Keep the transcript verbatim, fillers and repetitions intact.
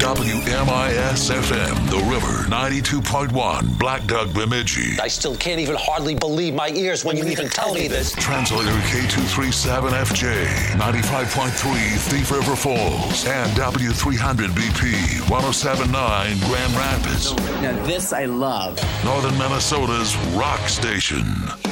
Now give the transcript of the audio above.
W M I S F M, The River, ninety-two point one, Black Duck, Bemidji. I still can't even hardly believe my ears when you even tell me this. Translator K two thirty-seven F J, ninety-five point three Thief River Falls, and W three hundred B P, one oh seven point nine Grand Rapids. Now this I love. Northern Minnesota's rock station.